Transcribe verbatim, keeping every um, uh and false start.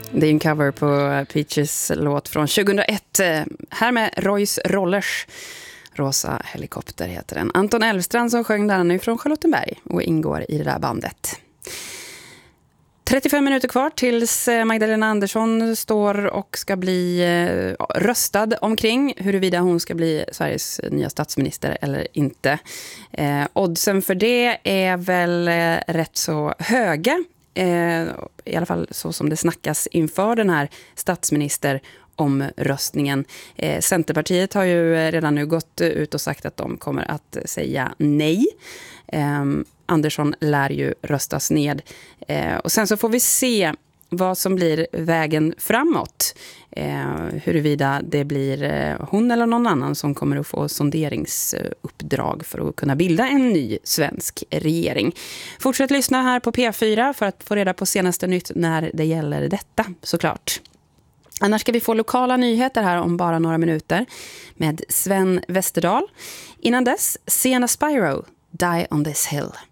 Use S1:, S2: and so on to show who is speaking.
S1: Det är en cover på Peaches låt från tjugohundraett. Här med Royce Rollers. Rosa helikopter heter den. Anton Elfstrand som sjöng den är från Charlottenberg och ingår i det där bandet. trettiofem minuter kvar tills Magdalena Andersson står och ska bli röstad omkring huruvida hon ska bli Sveriges nya statsminister eller inte. Eh, oddsen för det är väl rätt så höga. Eh, I alla fall så som det snackas inför den här statsministeromröstningen. Eh, Centerpartiet har ju redan nu gått ut och sagt att de kommer att säga nej. Eh, Andersson lär ju röstas ned. Eh, och sen så får vi se vad som blir vägen framåt. Eh, huruvida det blir eh, hon eller någon annan som kommer att få sonderingsuppdrag för att kunna bilda en ny svensk regering. Fortsätt lyssna här på P fyra för att få reda på senaste nytt när det gäller detta, såklart. Annars ska vi få lokala nyheter här om bara några minuter med Sven Westerdahl. Innan dess, Sienna Spyro, Die on this Hill.